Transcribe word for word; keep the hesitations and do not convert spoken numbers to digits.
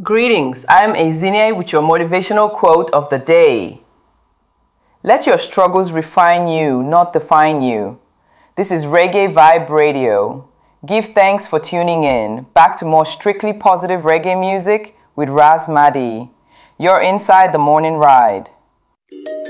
Greetings, I am Ezinne with your motivational quote of the day. Let your struggles refine you, not define you. This is Reggae Vibe Radio. Give thanks for tuning in. Back to more strictly positive reggae music with Raz Maddy. You're inside the morning ride.